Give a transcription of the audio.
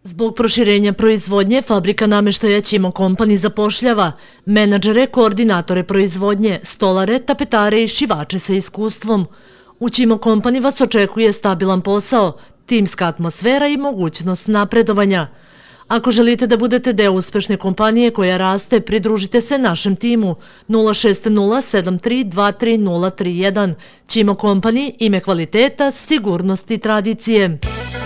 Zbog proširenja proizvodnje, fabrika nameštaja Ćimo Company zapošljava menadžere, koordinatore proizvodnje, stolare, tapetare i šivače sa iskustvom. U Ćimo Company vas očekuje stabilan posao, timska atmosfera i mogućnost napredovanja. Ako želite da budete deo uspešne kompanije koja raste, pridružite se našem timu 06073230031. Ćimo Company, ime kvaliteta, sigurnosti i tradicije.